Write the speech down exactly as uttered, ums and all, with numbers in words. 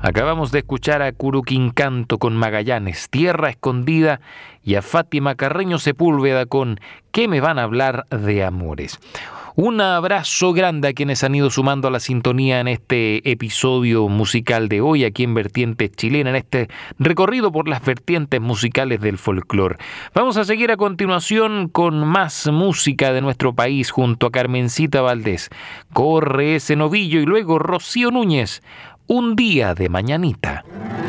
Acabamos de escuchar a Curuquincanto con Magallanes, Tierra Escondida, y a Fátima Carreño Sepúlveda con ¿Qué me van a hablar de amores? Un abrazo grande a quienes han ido sumando a la sintonía en este episodio musical de hoy, aquí en Vertientes Chilena, en este recorrido por las vertientes musicales del folclore. Vamos a seguir a continuación con más música de nuestro país junto a Carmencita Valdés. Corre ese novillo y luego Rocío Núñez, Un día de mañanita.